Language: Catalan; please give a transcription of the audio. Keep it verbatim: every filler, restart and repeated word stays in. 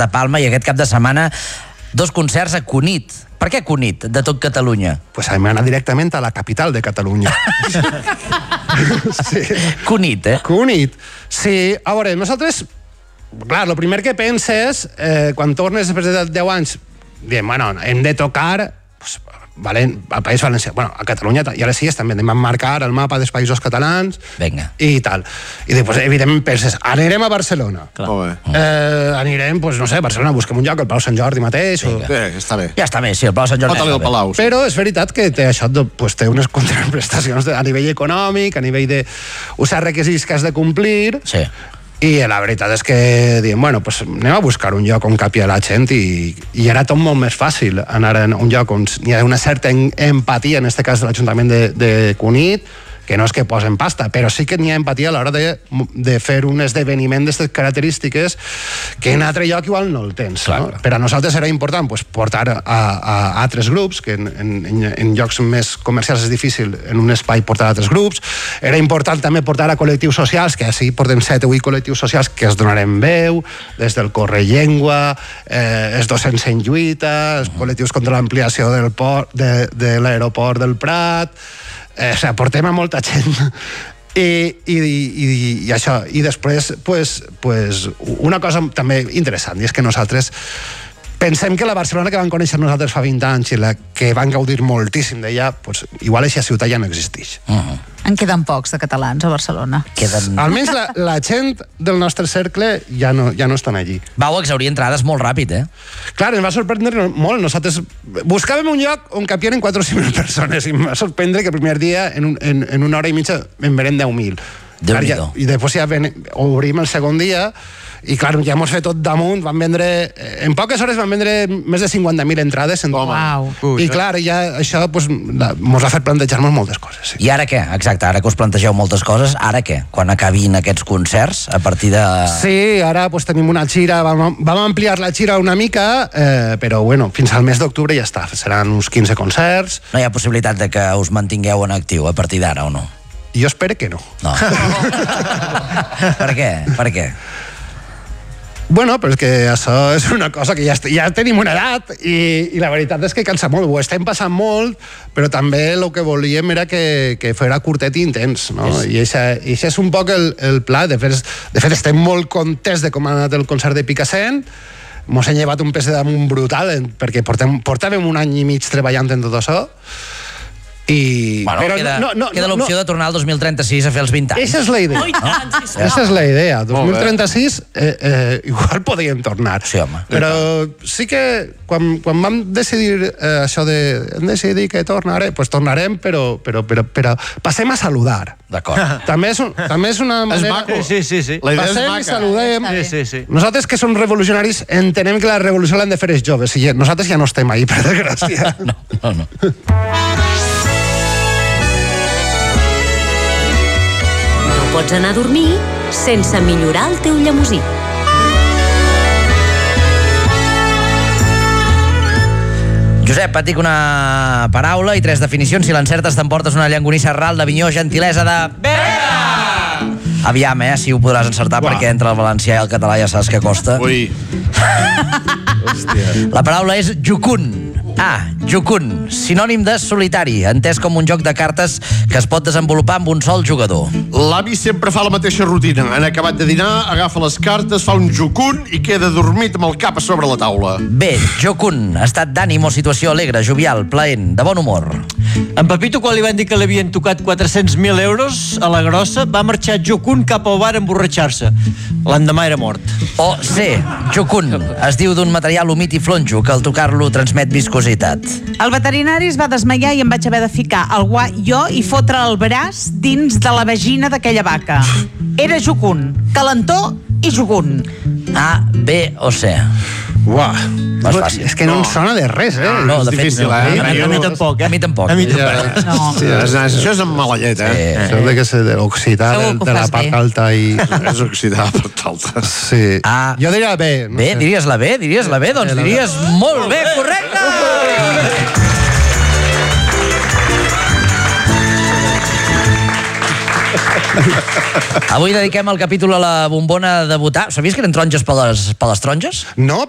de Palma, i aquest cap de setmana dos concerts a Cunit. Per què Cunit, de tot Catalunya? Pues hem anat directament a la capital de Catalunya. Sí. Cunit, eh? Cunit. Sí, a veure, nosaltres, clar, el primer que penses, eh, quan tornes després de deu anys, diem, bueno, hem de tocar, pues, vale, al País Valencià, bueno, a Catalunya i a les Illes també, anem a marcar el mapa dels països catalans. Venga. I tal. I després, evidentment, penses, anirem a Barcelona. Clar. Eh, anirem, pues, no sé, a Barcelona, busquem un lloc, el Palau Sant Jordi mateix. O... Bé, està bé. Ja està bé, sí, el Palau Sant Jordi. Fota-li el Palau. Sí. Però és veritat que té això, pues, té unes contraprestacions a nivell econòmic, a nivell de uns requisits que has de complir. Sí. I la veritat és que diem, bueno, pues anem a buscar un lloc on capi la gent i, i era tot molt més fàcil anar a un lloc on hi ha una certa empatia, en aquest cas de l'Ajuntament de, de Cunit, que no és que posen pasta, però sí que n'hi ha empatia a l'hora de, de fer un esdeveniment d'aquestes característiques que en altre lloc igual no el tens. No? Per a nosaltres era important pues, portar a, a altres grups, que en, en, en llocs més comercials és difícil en un espai portar altres grups. Era important també portar a col·lectius socials, que així portem set o vuit col·lectius socials que es donarem veu, des del Corre Llengua, eh, els docents en lluita, els col·lectius contra l'ampliació del port, de, de l'aeroport del Prat. Eh, o sigui, portem a molta gent i, i, i, i això, i després pues, pues, una cosa també interessant, i és que nosaltres pensem que la Barcelona que vam conèixer nosaltres fa vint anys i la que van gaudir moltíssim d'ella, pues, igual aquesta ciutat ja no existeix. Uh-huh. En queden pocs de catalans a Barcelona. Queden... Almenys la, la gent del nostre cercle ja no, ja no estan allí. Vau exaurir entrades molt ràpid, eh? Clar, ens va sorprendre molt. Nosaltres buscàvem un lloc on capien quatre o cinc mil persones i em va sorprendre que el primer dia, en, un, en, en una hora i mitja, en venen deu mil. Déu-n'hi-do. I després ja ven, obrim el segon dia i clar, ja mos fet tot damunt, van vendre, en poques hores van vendre més de cinquanta mil entrades. En... Wow. I clar, ja això pues, la, mos ha fet plantejar-nos moltes coses. Sí. I ara què? Exacte, ara que us plantegeu moltes coses, ara què? Quan acabin aquests concerts, a partir de... Sí, ara pues, tenim una gira, vam, vam ampliar la gira una mica, eh, però bueno, fins al mes d'octubre ja està, seran uns quinze concerts. No hi ha possibilitat de que us mantingueu en actiu a partir d'ara, o no? Jo espero que no. No. Per què? Per què? Bueno, però és que això és una cosa que ja, ja tenim una edat i, i la veritat és que cansa molt. Ho estem passant molt, però també el que volíem era que, que fos curtet i intens, no? I això és un poc el, el pla. De fet, de fet, estem molt contents de com ha anat el concert de Picassent. Mos hem llevat un pes de damunt brutal perquè portem, portàvem un any i mig treballant en tot això. I... Bueno, però queda, no, no, queda no, l'opció no. de tornar al dos mil trenta-sis a fer els vint anys. Eixa és la idea. Oh, tant, sí, sí. Eixa és la idea. dos mil trenta-sis eh, eh, igual podríem tornar. Sí, home. Però sí que quan, quan vam decidir eh, això de... Hem decidit que tornarem, doncs pues tornarem, però, però, però, però passem a saludar. D'acord. També és, un, també és una manera... És maco. Sí, sí, sí. La idea és Passem i maca. saludem. Sí, sí, sí. Nosaltres que som revolucionaris entenem que la revolució l'han de fer els joves i nosaltres ja no estem ahí, per desgràcia. No, no, no. Pots anar a dormir sense millorar el teu llemosí. Josep, et dic una paraula i tres definicions. Si l'encertes t'emportes una llangonissa ral d'Avinyó, gentilesa de... Berga! Aviam, eh, si ho podràs encertar. Uau. Perquè entre el valencià i el català ja saps què costa. Ui. Hòstia. La paraula és jucun. A. Jucun, sinònim de solitari, entès com un joc de cartes que es pot desenvolupar amb un sol jugador. L'avi sempre fa la mateixa rutina. En acabat de dinar, agafa les cartes, fa un jucun i queda dormit amb el cap a sobre la taula. B. Jocun, estat d'ànim o situació alegre, jovial, plaent, de bon humor. En Pepito, quan li van dir que li havien tocat quatre-cents mil euros a la grossa, va marxar jocun cap al bar a emborratxar-se. L'endemà era mort. O C. Jocun, es diu d'un material humit i flonjo que al tocar-lo transmet viscositat. El veterinari es va desmaiar i em vaig haver de ficar el guà jo i fotre el braç dins de la vagina d'aquella vaca. Era jucun, calentó i jugun. A, B o C. Uah. No és fàcil. És que no, no ens sona de res, eh? No, de és fet, difícil, no. eh? A mi, a mi tampoc, eh? A mi tampoc. A mi tampoc. No. Sí, això és amb mala llet, eh? Sí. Això de que és l'occità Segur de, que ho de la fas part bé. alta i... És oxidar per talta. Sí. Ah. Jo diria B. No Bé, sé. diries la B? Diries la B? Doncs diries molt bé, correcte! Avui dediquem el capítol a la bombona de votar. Sabies que eren taronges per les, per les taronges? No,